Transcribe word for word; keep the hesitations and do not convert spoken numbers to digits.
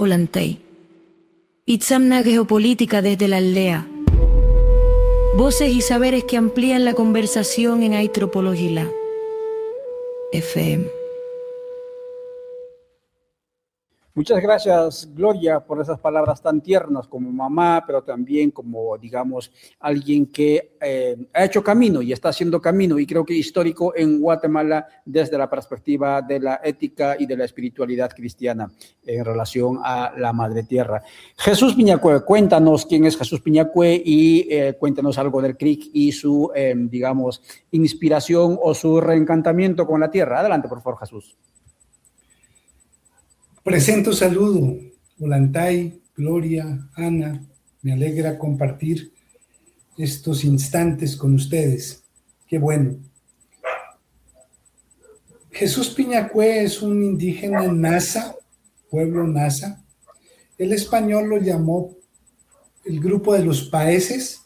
Ollantay. Itzamna Geopolítica desde la aldea. Voces y saberes que amplían la conversación en Aitropologila F M. Muchas gracias, Gloria, por esas palabras tan tiernas como mamá, pero también como, digamos, alguien que eh, ha hecho camino y está haciendo camino, y creo que histórico en Guatemala desde la perspectiva de la ética y de la espiritualidad cristiana en relación a la Madre Tierra. Jesús Piñacue, cuéntanos quién es Jesús Piñacue y eh, cuéntanos algo del C R I C y su, eh, digamos, inspiración o su reencantamiento con la tierra. Adelante, por favor, Jesús. Presento saludo, Ollantay, Gloria, Ana, me alegra compartir estos instantes con ustedes. Qué bueno. Jesús Piñacue es un indígena Nasa, pueblo Nasa. El español lo llamó el grupo de los paeses,